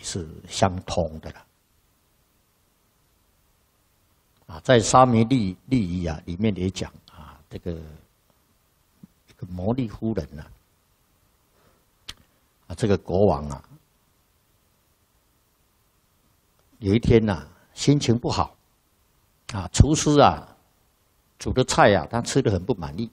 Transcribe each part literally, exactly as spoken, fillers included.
是相通的了。啊，在沙弥利利仪啊里面也讲啊，这个一个摩利夫人呐、啊，啊，这个国王啊，有一天呐、啊，心情不好，啊，厨师啊煮的菜啊，他吃得很不满意。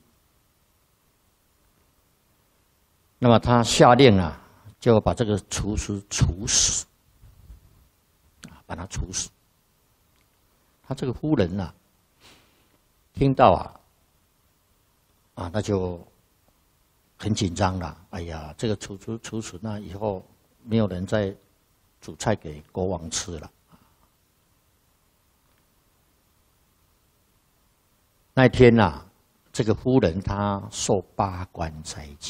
那么他下令啊，就要把这个厨师处死，啊，把他处死。他这个夫人呐、啊，听到啊，啊，那就很紧张了。哎呀，这个处处处死，那以后没有人再煮菜给国王吃了。那天呐、啊，这个夫人她受八关斋戒。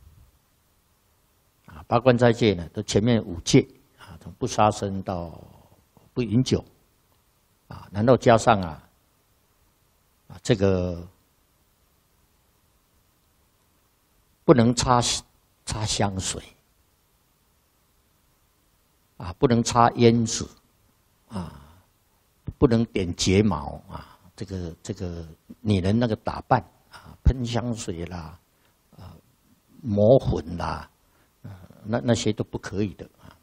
啊，八关斋戒呢，都前面五戒啊，从不杀生到不饮酒。啊，然后加上啊，啊这个不能擦擦香水，啊不能擦胭脂，啊不能点睫毛啊，这个这个女人那个打扮啊，喷香水啦，啊抹粉啦，啊那那些都不可以的。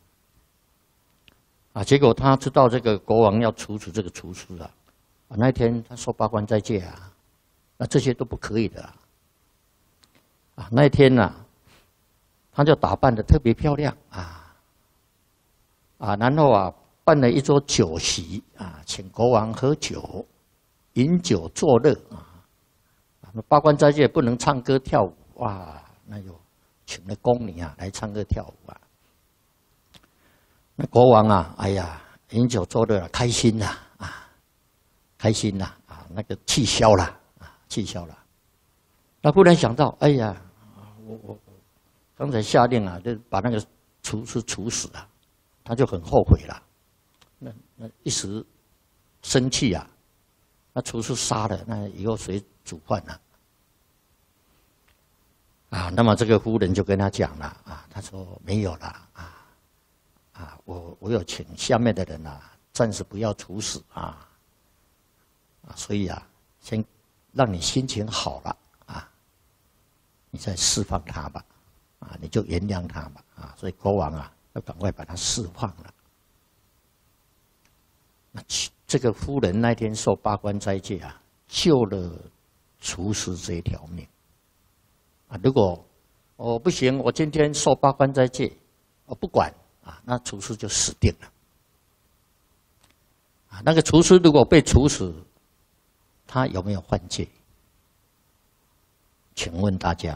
啊，结果他知道这个国王要处死这个厨师啊，啊那一天他受八关斋戒啊，那这些都不可以的啊。啊那一天呢、啊，他就打扮得特别漂亮啊，啊然后啊办了一桌酒席啊，请国王喝酒，饮酒作乐啊。那八关斋戒不能唱歌跳舞哇，那就请了宫女啊来唱歌跳舞啊。那国王啊，哎呀，饮酒作乐了，开心啦啊，开心啦啊，那个气消了啊，气消了。那忽然想到，哎呀，我我刚才下令啊，就把那个厨师处死了，他就很后悔了。那那一时生气啊，那厨师杀了，那以后谁煮饭呢？啊，那么这个夫人就跟他讲了啊，他说没有了啊。啊，我我有请下面的人啊，暂时不要处死啊，啊，所以啊，先让你心情好了啊，你再释放他吧，啊，你就原谅他吧，啊，所以国王啊，要赶快把他释放了。那这个夫人那天受八关斋戒啊，救了厨师这一条命。啊，如果我、哦、不行，我今天受八关斋戒，我不管。啊，那厨师就死定了。啊，那个厨师如果被处死，他有没有犯戒？请问大家，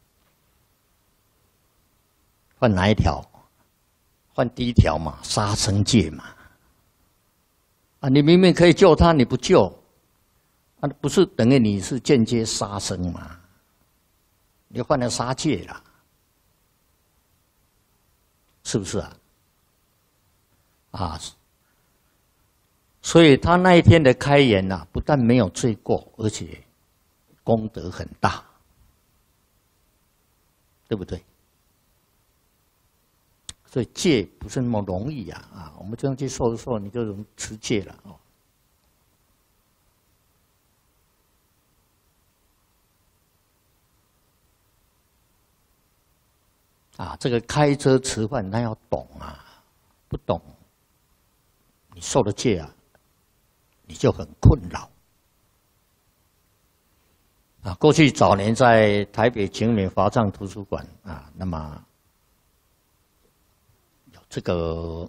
犯哪一条？犯第一条嘛，杀生戒嘛。啊，你明明可以救他，你不救，啊，不是等于你是间接杀生嘛？你犯了杀戒了。是不是啊？啊，所以他那一天的开言呐、啊，不但没有罪过，而且功德很大，对不对？所以戒不是那么容易啊！啊，我们这样去受一受，你就能持戒了哦。啊，这个开车吃饭，那要懂啊，不懂，你受了戒啊，你就很困扰。啊，过去早年在台北景美华藏图书馆啊，那么有这个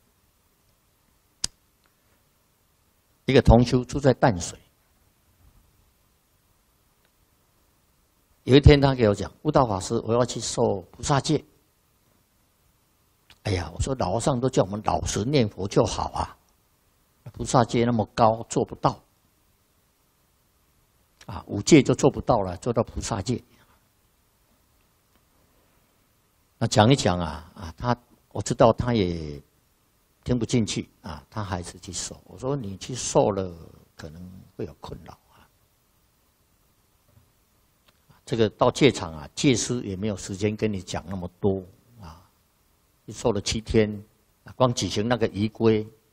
一个同修住在淡水，有一天他给我讲，悟道法师，我要去受菩萨戒。哎呀，我说老和尚都叫我们老实念佛就好啊，菩萨戒那么高，做不到。啊，五戒就做不到了，做到菩萨戒。那讲一讲啊啊，他我知道他也听不进去啊，他还是去受。我说你去受了，可能会有困扰啊。这个到戒场啊，戒师也没有时间跟你讲那么多啊。你受了七天，啊， 光举行那个仪规，